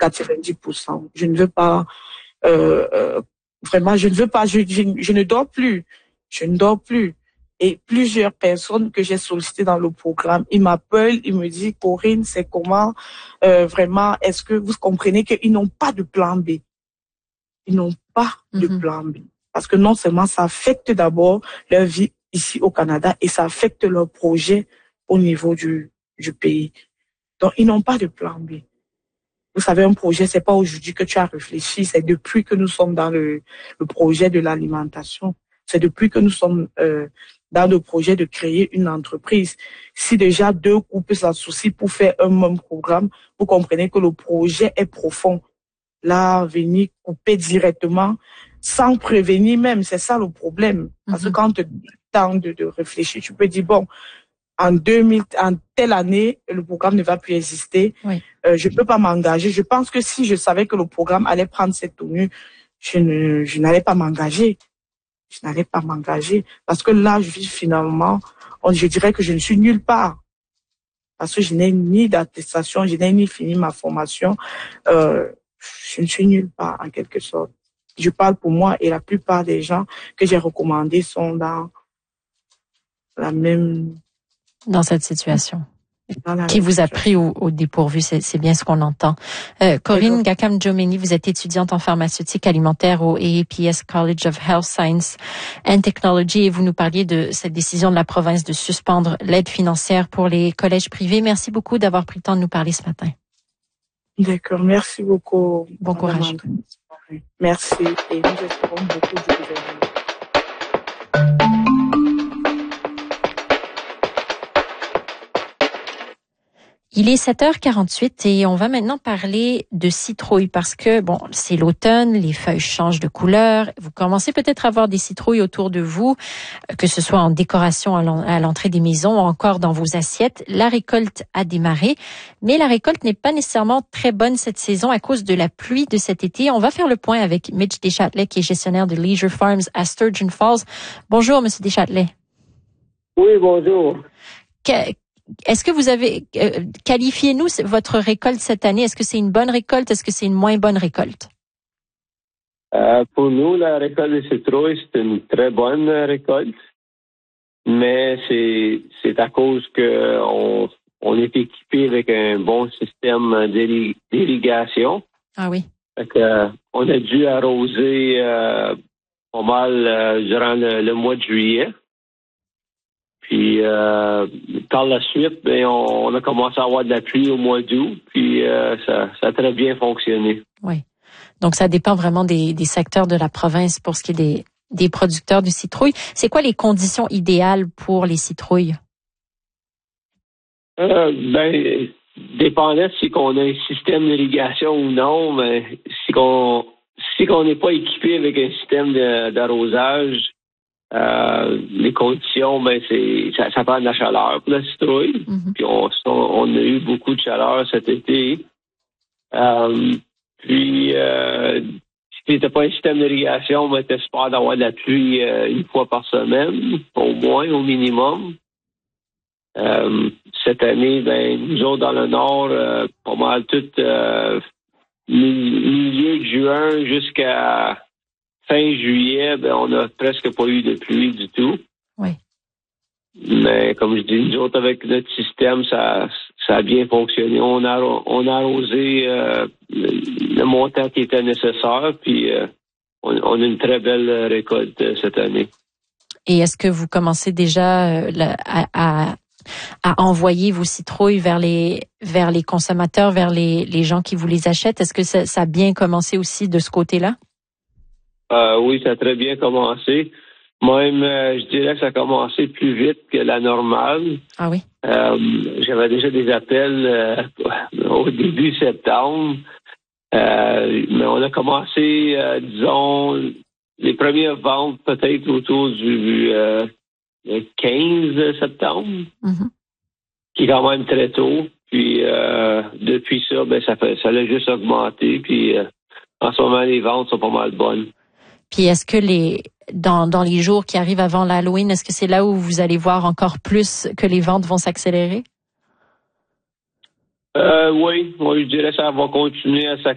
90%. Je ne veux pas, vraiment, je ne veux pas, je ne dors plus. Je ne dors plus. Et plusieurs personnes que j'ai sollicitées dans le programme, ils m'appellent, ils me disent, Corinne, c'est comment, vraiment, est-ce que vous comprenez qu'ils n'ont pas de plan B? Ils n'ont pas de plan B. Parce que non seulement ça affecte d'abord leur vie ici au Canada et ça affecte leur projet au niveau du pays. Donc, ils n'ont pas de plan B. Vous savez, un projet, c'est pas aujourd'hui que tu as réfléchi, c'est depuis que nous sommes dans le projet de l'alimentation. C'est depuis que nous sommes dans le projet de créer une entreprise. Si déjà 2 couples s'associent pour faire un même programme, vous comprenez que le projet est profond. Là, venir couper directement, sans prévenir même, c'est ça le problème. Parce que quand tu as le temps de réfléchir, tu peux dire, bon, en telle année, le programme ne va plus exister. Oui. Je peux pas m'engager. Je pense que si je savais que le programme allait prendre cette tenue, je n'allais pas m'engager. Je n'allais pas m'engager. Parce que là, finalement, je dirais que je ne suis nulle part. Parce que je n'ai ni d'attestation, je n'ai ni fini ma formation. Je ne suis nulle part, en quelque sorte. Je parle pour moi et la plupart des gens que j'ai recommandés sont dans la même... Dans cette situation. Qui vous a pris au dépourvu, c'est bien ce qu'on entend. Corinne Gakam-Jomeni, vous êtes étudiante en pharmaceutique alimentaire au AAPS College of Health Science and Technology et vous nous parliez de cette décision de la province de suspendre l'aide financière pour les collèges privés. Merci beaucoup d'avoir pris le temps de nous parler ce matin. D'accord, merci beaucoup. Bon courage. Merci et nous espérons beaucoup du gouvernement. Il est 7h48 et on va maintenant parler de citrouilles parce que, bon, c'est l'automne, les feuilles changent de couleur. Vous commencez peut-être à voir des citrouilles autour de vous, que ce soit en décoration à l'entrée des maisons ou encore dans vos assiettes. La récolte a démarré, mais la récolte n'est pas nécessairement très bonne cette saison à cause de la pluie de cet été. On va faire le point avec Mitch Deschâtelet, qui est gestionnaire de Leisure Farms à Sturgeon Falls. Bonjour, Monsieur Deschâtelet. Oui, bonjour. Est-ce que vous avez qualifiez-nous votre récolte cette année? Est-ce que c'est une bonne récolte? Est-ce que c'est une moins bonne récolte? Pour nous, la récolte de citrouilles, c'est une très bonne récolte, mais c'est à cause que on est équipé avec un bon système d'irrigation. Ah oui. Fait que, on a dû arroser pas mal durant le mois de juillet. Puis par la suite, on a commencé à avoir de la pluie au mois d'août, puis ça a très bien fonctionné. Oui. Donc ça dépend vraiment des secteurs de la province pour ce qui est des producteurs de citrouilles. C'est quoi les conditions idéales pour les citrouilles? Dépendait si qu'on a un système d'irrigation ou non, mais si qu'on n'est pas équipé avec un système d'arrosage, les conditions, ça prend de la chaleur pour la citrouille. Puis on a eu beaucoup de chaleur cet été. Puis si t'as pas un système d'irrigation, t'espères d'avoir de la pluie une fois par semaine, au moins, au minimum. Cette année, nous autres dans le nord, pas mal tout milieu de juin jusqu'à fin juillet, on n'a presque pas eu de pluie du tout. Oui. Mais comme je dis, nous autres, avec notre système, ça a bien fonctionné. On a arrosé le montant qui était nécessaire, puis on a une très belle récolte cette année. Et est-ce que vous commencez déjà à envoyer vos citrouilles vers les consommateurs, vers les gens qui vous les achètent? Est-ce que ça a bien commencé aussi de ce côté-là? Oui, ça a très bien commencé. Même, je dirais que ça a commencé plus vite que la normale. Ah oui? J'avais déjà des appels au début septembre. Mais on a commencé, disons, les premières ventes peut-être autour du 15 septembre, qui est quand même très tôt. Puis depuis ça, ça a juste augmenté. Puis en ce moment, les ventes sont pas mal bonnes. Puis est-ce que dans les jours qui arrivent avant l'Halloween, est-ce que c'est là où vous allez voir encore plus que les ventes vont s'accélérer? Oui, je dirais que ça va continuer à s'accélérer.